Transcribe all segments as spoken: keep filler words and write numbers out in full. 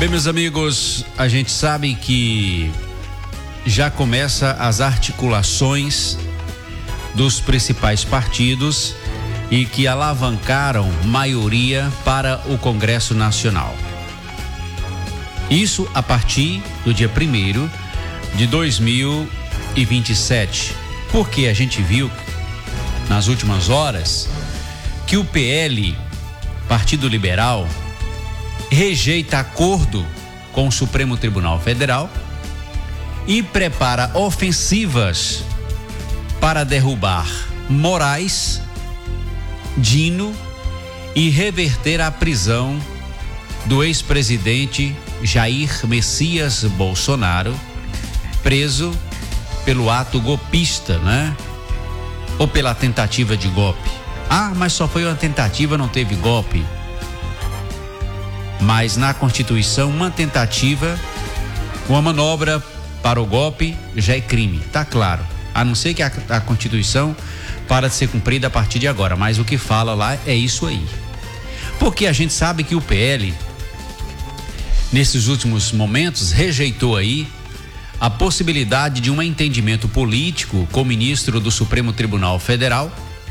Bem, meus amigos, a gente sabe que já começa as articulações dos principais partidos e que alavancaram maioria para o Congresso Nacional. Isso a partir do dia primeiro de dois mil e vinte e sete, porque a gente viu nas últimas horas que o P L, Partido Liberal, rejeita acordo com o Supremo Tribunal Federal e prepara ofensivas para derrubar Moraes, Dino e reverter a prisão do ex-presidente Jair Messias Bolsonaro, preso pelo ato golpista, né? Ou pela tentativa de golpe. Ah, mas só foi uma tentativa, não teve golpe. Mas na Constituição, uma tentativa, uma manobra para o golpe já é crime, tá claro. A não ser que a, a Constituição para de ser cumprida a partir de agora, mas o que fala lá é isso aí. Porque a gente sabe que o P L, nesses últimos momentos, rejeitou aí a possibilidade de um entendimento político com o ministro do Supremo Tribunal Federal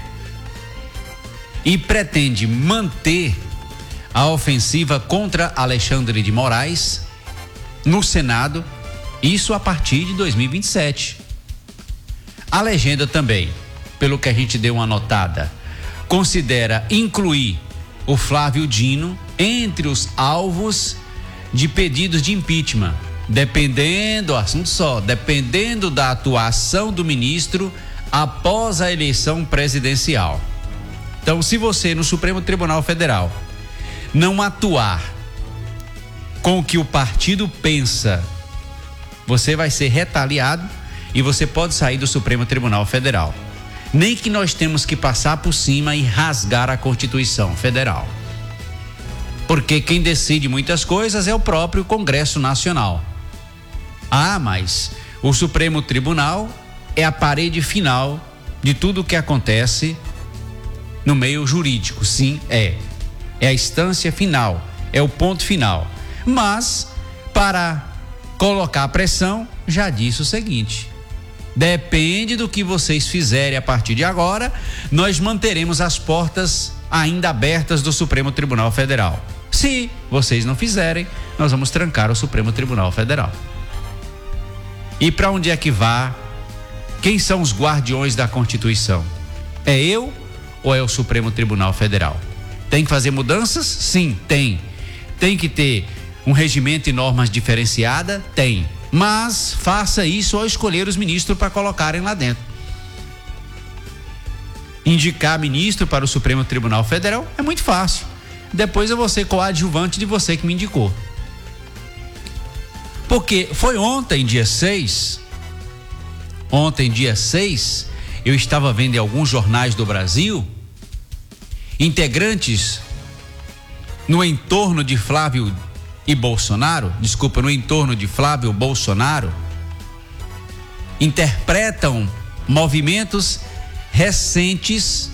e pretende manter a ofensiva contra Alexandre de Moraes no Senado, isso a partir de dois mil e vinte e sete. A legenda também, pelo que a gente deu uma notada, considera incluir o Flávio Dino entre os alvos de pedidos de impeachment, dependendo, assunto só, dependendo da atuação do ministro após a eleição presidencial. Então, se você no Supremo Tribunal Federal não atuar com o que o partido pensa, você vai ser retaliado e você pode sair do Supremo Tribunal Federal. Nem que nós temos que passar por cima e rasgar a Constituição Federal. Porque quem decide muitas coisas é o próprio Congresso Nacional. Ah, mas o Supremo Tribunal é a parede final de tudo o que acontece no meio jurídico. Sim, é. É a instância final, é o ponto final. Mas, para colocar pressão, já disse o seguinte: depende do que vocês fizerem a partir de agora, nós manteremos as portas ainda abertas do Supremo Tribunal Federal. Se vocês não fizerem, nós vamos trancar o Supremo Tribunal Federal. E para onde é que vá? Quem são os guardiões da Constituição? É eu ou é o Supremo Tribunal Federal? Tem que fazer mudanças? Sim, tem. Tem que ter um regimento e normas diferenciada? Tem. Mas faça isso ao escolher os ministros para colocarem lá dentro. Indicar ministro para o Supremo Tribunal Federal é muito fácil. Depois eu vou ser coadjuvante de você que me indicou. Porque foi ontem, dia seis, ontem, dia seis, eu estava vendo em alguns jornais do Brasil, integrantes no entorno de Flávio e Bolsonaro, desculpa, no entorno de Flávio Bolsonaro, interpretam movimentos recentes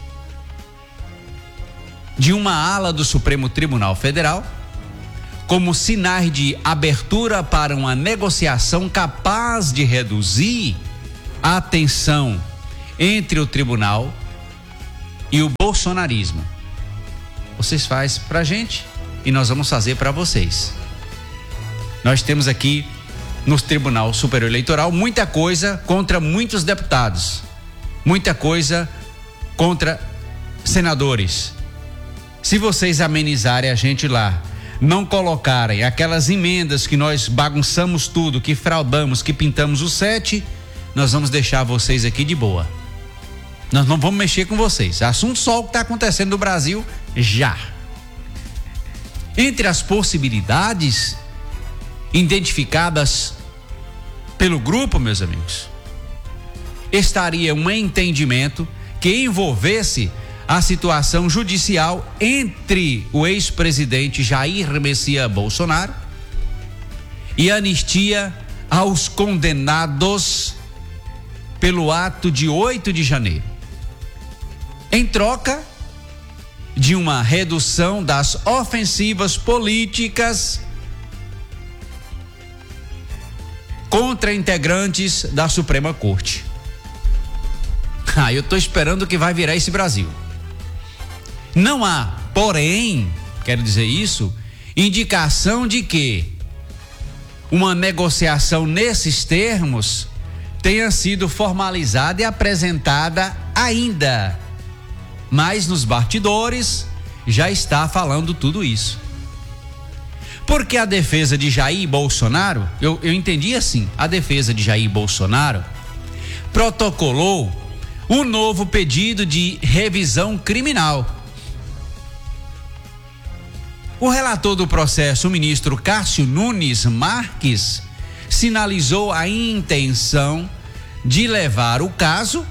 de uma ala do Supremo Tribunal Federal como sinais de abertura para uma negociação capaz de reduzir a tensão entre o tribunal e o bolsonarismo. Vocês fazem pra gente e nós vamos fazer para vocês. Nós temos aqui no Tribunal Superior Eleitoral muita coisa contra muitos deputados, muita coisa contra senadores. Se vocês amenizarem a gente lá, não colocarem aquelas emendas que nós bagunçamos tudo, que fraudamos, que pintamos o sete, nós vamos deixar vocês aqui de boa. Nós não vamos mexer com vocês. Assunto só o que está acontecendo no Brasil já. Entre as possibilidades identificadas pelo grupo, meus amigos, estaria um entendimento que envolvesse a situação judicial entre o ex-presidente Jair Messias Bolsonaro e anistia aos condenados pelo ato de oito de janeiro. Em troca de uma redução das ofensivas políticas contra integrantes da Suprema Corte. Ah, eu estou esperando que vai virar esse Brasil. Não há, porém, quero dizer isso, indicação de que uma negociação nesses termos tenha sido formalizada e apresentada ainda. Mas nos bastidores já está falando tudo isso. Porque a defesa de Jair Bolsonaro, eu, eu entendi assim, a defesa de Jair Bolsonaro protocolou um novo pedido de revisão criminal. O relator do processo, o ministro Cássio Nunes Marques, sinalizou a intenção de levar o caso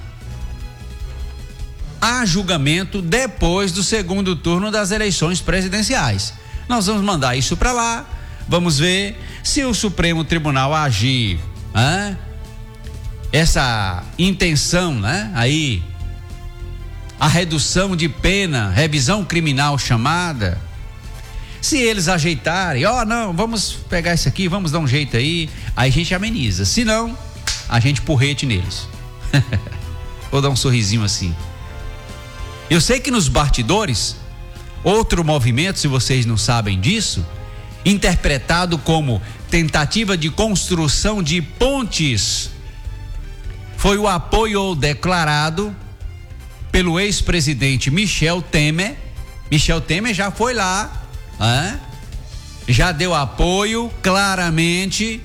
a julgamento depois do segundo turno das eleições presidenciais. Nós vamos mandar isso para lá, vamos ver se o Supremo Tribunal agir, né? Essa intenção, né? Aí, a redução de pena, revisão criminal chamada, se eles ajeitarem, ó, oh, não, vamos pegar isso aqui, vamos dar um jeito aí, aí a gente ameniza, se não, a gente porrete neles. Vou dar um sorrisinho assim. Eu sei que nos bastidores, outro movimento, se vocês não sabem disso, interpretado como tentativa de construção de pontes, foi o apoio declarado pelo ex-presidente Michel Temer. Michel Temer já foi lá, né? Já deu apoio claramente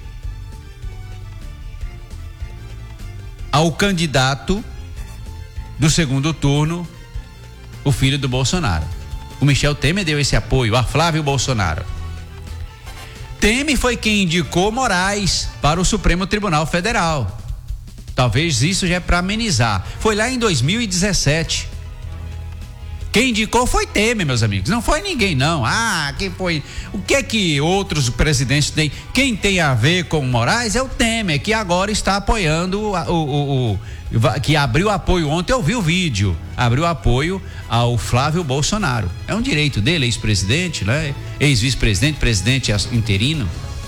ao candidato do segundo turno, o filho do Bolsonaro. O Michel Temer deu esse apoio a Flávio Bolsonaro. Temer foi quem indicou Moraes para o Supremo Tribunal Federal. Talvez isso já é para amenizar. Foi lá em dois mil e dezessete. Quem indicou foi Temer, meus amigos. Não foi ninguém, não. Ah, quem foi? O que é que outros presidentes têm? Quem tem a ver com Moraes é o Temer, que agora está apoiando o, o, o, o que abriu apoio ontem. Eu vi o vídeo. Abriu apoio ao Flávio Bolsonaro. É um direito dele, ex-presidente, né? Ex-vice-presidente, presidente interino.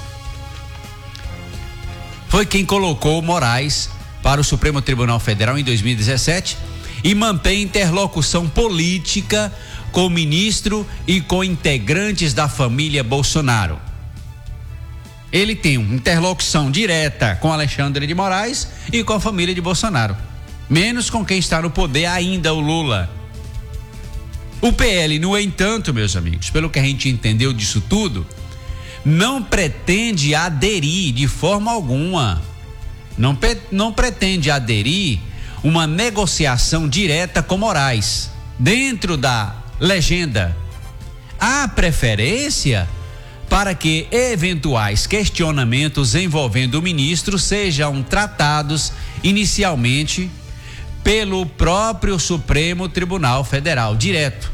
Foi quem colocou Moraes para o Supremo Tribunal Federal em dois mil e dezessete e mantém interlocução política com o ministro e com integrantes da família Bolsonaro. Ele tem uma interlocução direta com Alexandre de Moraes e com a família de Bolsonaro, menos com quem está no poder ainda, o Lula. O P L, no entanto, meus amigos, pelo que a gente entendeu disso tudo, não pretende aderir de forma alguma. Não, não pretende aderir uma negociação direta com Moraes. Dentro da legenda, há preferência para que eventuais questionamentos envolvendo o ministro sejam tratados inicialmente pelo próprio Supremo Tribunal Federal, direto.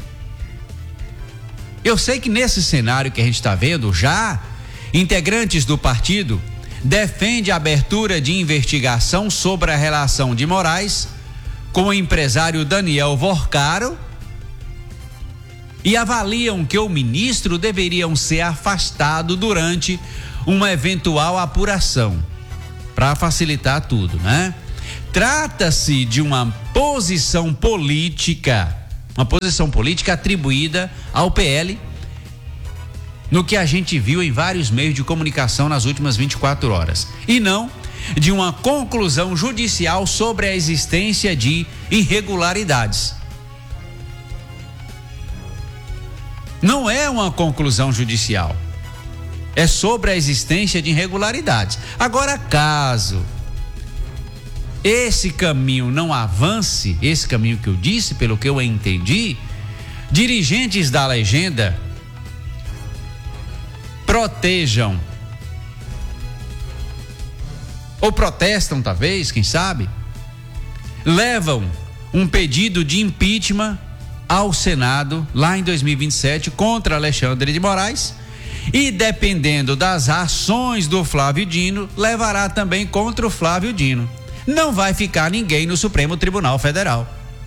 Eu sei que nesse cenário que a gente está vendo, já integrantes do partido defende a abertura de investigação sobre a relação de Moraes com o empresário Daniel Vorcaro e avaliam que o ministro deveria ser afastado durante uma eventual apuração, para facilitar tudo, né? Trata-se de uma posição política, uma posição política atribuída ao P L, no que a gente viu em vários meios de comunicação nas últimas vinte e quatro horas, e não de uma conclusão judicial sobre a existência de irregularidades. Não é uma conclusão judicial, é sobre a existência de irregularidades. Agora, caso esse caminho não avance, esse caminho que eu disse, pelo que eu entendi, dirigentes da legenda protejam ou protestam, talvez, quem sabe, levam um pedido de impeachment ao Senado lá em dois mil e vinte e sete contra Alexandre de Moraes e, dependendo das ações do Flávio Dino, levará também contra o Flávio Dino. Não vai ficar ninguém no Supremo Tribunal Federal.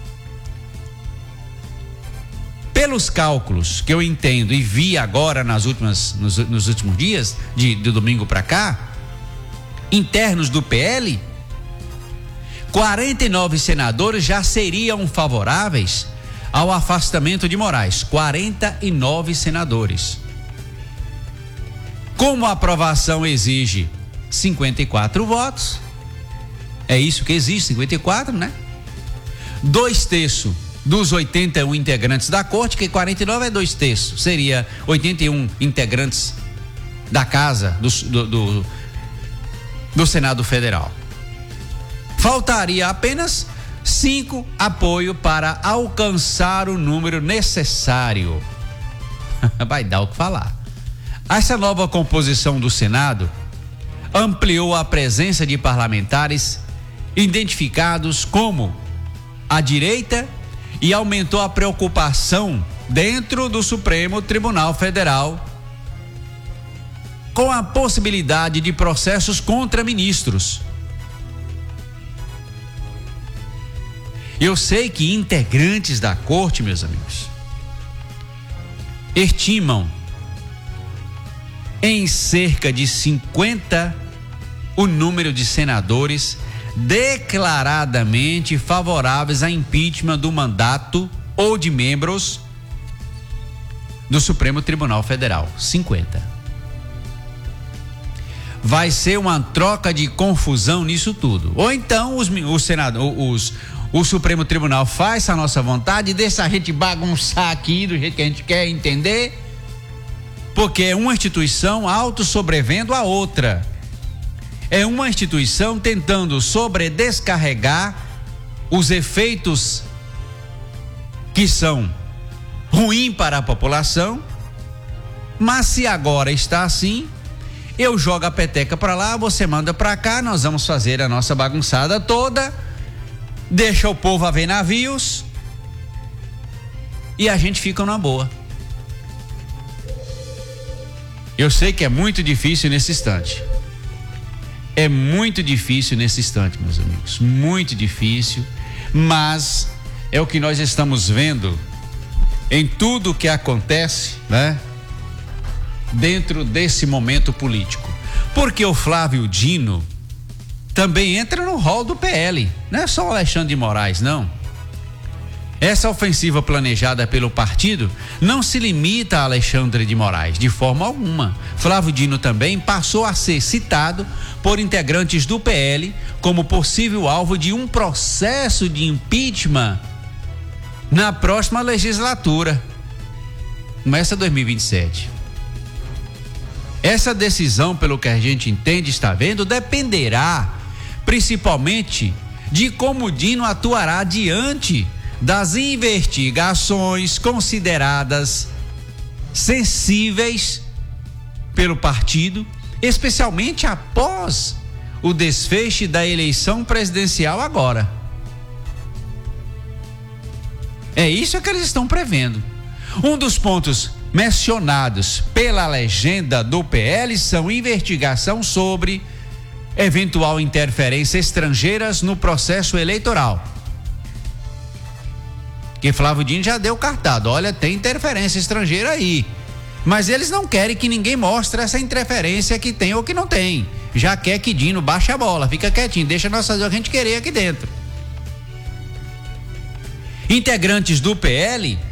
Pelos cálculos que eu entendo e vi agora nas últimas, nos, nos últimos dias, de, de domingo para cá, internos do P L, quarenta e nove senadores já seriam favoráveis ao afastamento de Moraes. quarenta e nove senadores. Como a aprovação exige cinquenta e quatro votos, é isso que exige, cinquenta e quatro, né? Dois terços dos oitenta e um integrantes da corte, que quarenta e nove é dois terços, seria oitenta e um integrantes da casa do, do, do, do Senado Federal. Faltaria apenas cinco apoio para alcançar o número necessário. Vai dar o que falar. Essa nova composição do Senado ampliou a presença de parlamentares identificados como a direita e aumentou a preocupação dentro do Supremo Tribunal Federal com a possibilidade de processos contra ministros. Eu sei que integrantes da corte, meus amigos, estimam em cerca de cinquenta o número de senadores declaradamente favoráveis a impeachment do mandato ou de membros do Supremo Tribunal Federal. cinquenta. Vai ser uma troca de confusão nisso tudo. Ou então os, os senadores, os, o Supremo Tribunal faz a nossa vontade e deixa a gente bagunçar aqui do jeito que a gente quer entender, porque é uma instituição auto-sobrevendo a outra. É uma instituição tentando sobredescarregar os efeitos que são ruins para a população, mas se agora está assim, eu jogo a peteca para lá, você manda para cá, nós vamos fazer a nossa bagunçada toda, deixa o povo a ver navios e a gente fica numa boa. Eu sei que é muito difícil nesse instante. É muito difícil nesse instante, meus amigos. Muito difícil, mas é o que nós estamos vendo em tudo que acontece, né? Dentro desse momento político. Porque o Flávio Dino também entra no rol do P L. Não é só o Alexandre de Moraes, não. Essa ofensiva planejada pelo partido não se limita a Alexandre de Moraes, de forma alguma. Flávio Dino também passou a ser citado por integrantes do P L como possível alvo de um processo de impeachment na próxima legislatura. Começa dois mil e vinte e sete. Essa decisão, pelo que a gente entende, está vendo, dependerá principalmente de como Dino atuará diante das investigações consideradas sensíveis pelo partido, especialmente após o desfecho da eleição presidencial agora. É isso que eles estão prevendo. Um dos pontos mencionados pela legenda do P L são investigação sobre eventual interferência estrangeiras no processo eleitoral. Que Flávio Dino já deu cartado, olha, tem interferência estrangeira aí, mas eles não querem que ninguém mostre essa interferência que tem ou que não tem, já quer que Dino baixe a bola, fica quietinho, deixa nós fazer o que a gente querer aqui dentro. Integrantes do P L